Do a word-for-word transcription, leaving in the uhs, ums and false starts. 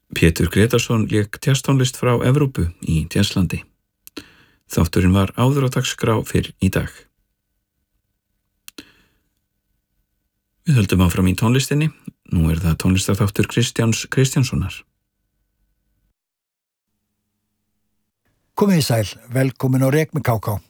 Pétur Gretarsson lék jazztónlist frá Evrópu í Jazzlandi. Þátturinn var áður á dagskrá fyrr í dag. Við höldum áfram í tónlistinni. Nú er það tónlistarþáttur Kristjáns Kristjánssonar. Komið í sæl, velkomin á Rek með K K.